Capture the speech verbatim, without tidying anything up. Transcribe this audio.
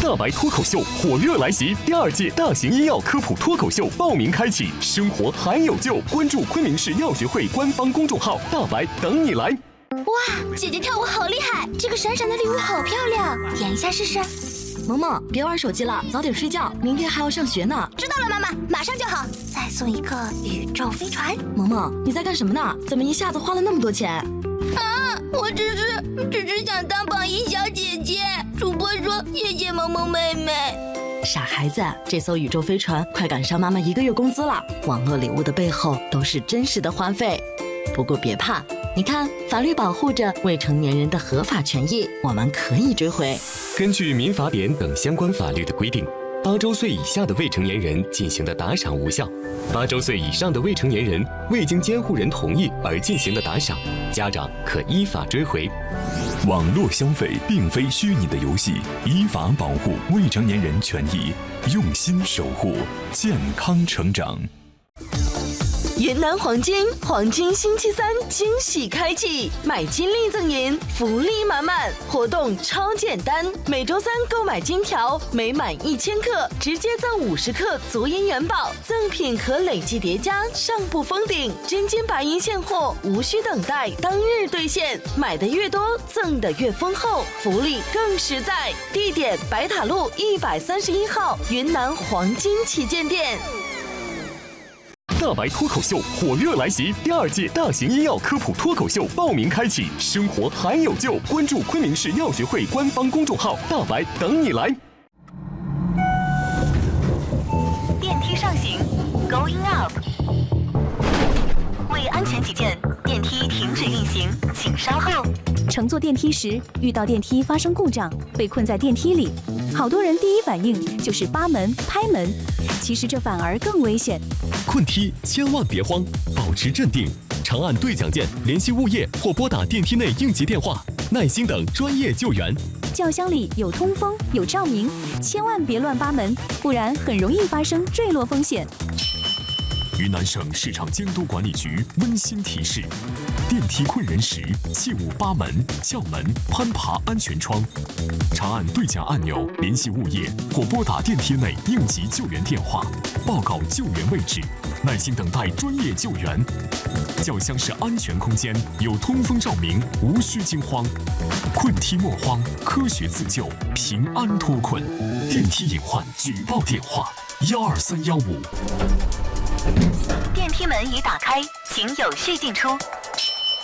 大白脱口秀火热来袭，第二届大型医药科普脱口秀报名开启，生活还有救！关注昆明市药学会官方公众号“大白等你来”。 哇，姐姐跳舞好厉害！这个闪闪的礼物好漂亮，点一下试试。 萌萌，别玩手机了，早点睡觉，明天还要上学呢。 知道了，妈妈，马上就好。再送一个宇宙飞船。 萌萌，你在干什么呢？怎么一下子花了那么多钱？ 啊，我只是只是想当榜一小姐姐。主播说谢谢萌萌妹妹。 傻孩子，这艘宇宙飞船快赶上妈妈一个月工资了。网络礼物的背后都是真实的花费。不过别怕，你看，法律保护着未成年人的合法权益，我们可以追回。 根据民法典等相关法律的规定，八周岁以下的未成年人进行的打赏无效；八周岁以上的未成年人未经监护人同意而进行的打赏，家长可依法追回。 网络消费并非虚拟的游戏，依法保护未成年人权益，用心守护健康成长。 云南黄金黄金星期三惊喜开启，买金立赠银，福利满满，活动超简单。每周三购买金条，每满一千克直接赠五十克足银元宝，赠品可累计叠加，上不封顶。真金白银现货，无需等待，当日兑现，买的越多，赠的越丰厚，福利更实在。地点：白塔路一百三十一号云南黄金旗舰店。 大白脱口秀火热来袭，第二届大型医药科普脱口秀报名开启，生活还有救！关注昆明市药学会官方公众号“大白等你来”。 电梯上行 ，Going up。为安全起见，电梯停止运行，请稍后。 乘坐电梯时遇到电梯发生故障，被困在电梯里，好多人第一反应就是扒门、拍门，其实这反而更危险。 困梯千万别慌，保持镇定，长按对讲键联系物业或拨打电梯内应急电话，耐心等专业救援。 轿厢里有通风有照明，千万别乱扒门，不然很容易发生坠落风险。 云南省市场监督管理局温馨提示：电梯困人时，切勿扒门、撬门、攀爬安全窗。长按对讲按钮联系物业或拨打电梯内应急救援电话，报告救援位置，耐心等待专业救援。轿厢是安全空间，有通风照明，无需惊慌。困梯莫慌，科学自救，平安脱困。电梯隐患举报电话：幺二三幺五。 电梯门已打开，请有序进出。